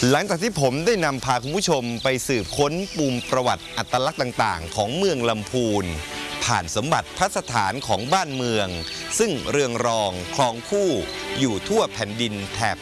หลังจากที่ผมได้นำพาคุณผู้ชมไปสืบค้นปูมประวัติอัตลักษณ์ต่างๆของเมืองลำพูนผ่านสมบัติพัสถานของบ้านเมืองซึ่งเรืองรองครองคู่อยู่ทั่วแผ่นดินแถบ